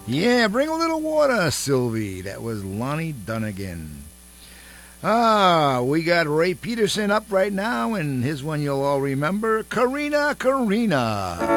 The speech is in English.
Yeah, bring a little water, Sylvie. That was Lonnie Donegan. We got Ray Peterson up right now, and his one you'll all remember, Karina, Karina.